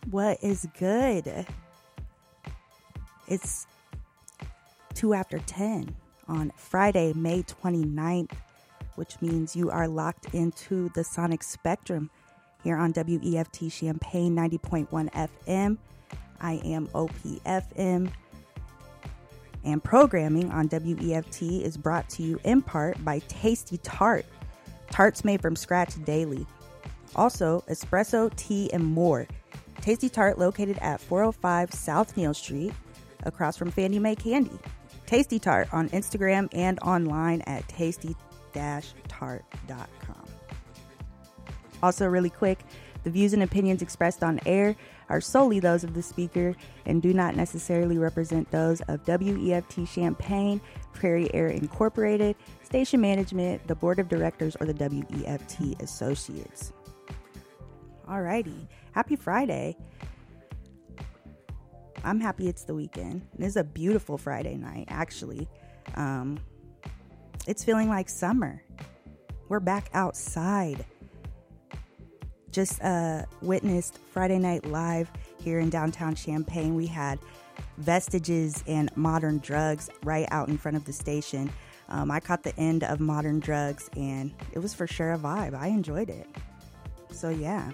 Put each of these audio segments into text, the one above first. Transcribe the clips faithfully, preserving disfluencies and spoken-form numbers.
What is good? It's two after ten on Friday, May twenty-ninth, which means you are locked into the Sonic Spectrum here on W E F T Champaign ninety point one F M. I am O P F M, and programming on W E F T is brought to you in part by Tasty Tart. Tarts made from scratch daily. Also, espresso, tea, and more. Tasty Tart located at four oh five South Neal Street, across from Fannie Mae Candy. Tasty Tart on Instagram and online at tasty dash tart dot com. Also, really quick, the views and opinions expressed on air are solely those of the speaker and do not necessarily represent those of W E F T Champaign, Prairie Air Incorporated, station management, the board of directors, or the W E F T associates. Alrighty, happy Friday. I'm happy it's the weekend. This is a beautiful Friday night, actually. Um, it's feeling like summer. We're back outside. Just uh, witnessed Friday Night Live here in downtown Champaign. We had Vestiges and Modern Drugs right out in front of the station. Um, I caught the end of Modern Drugs, and it was for sure a vibe. I enjoyed it. So, yeah.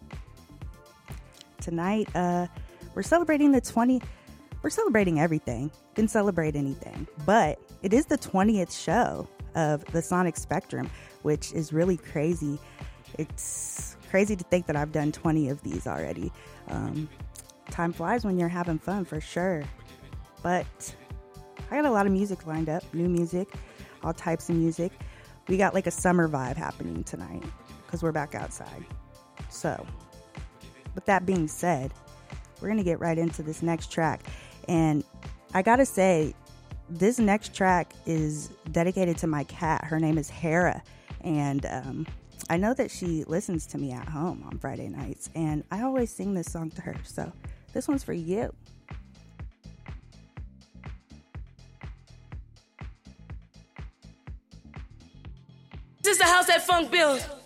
Tonight, uh, we're celebrating the twenty. We're celebrating everything. Can celebrate anything, but it is the twentieth show of the Sonic Spectrum, which is really crazy. It's crazy to think that I've done twenty of these already. Um, time flies when you're having fun, for sure. But I got a lot of music lined up, new music, all types of music. We got like a summer vibe happening tonight because we're back outside. So, with that being said, we're going to get right into this next track. And I got to say, this next track is dedicated to my cat. Her name is Hera. And um, I know that she listens to me at home on Friday nights. And I always sing this song to her. So this one's for you. This is the house that funk built.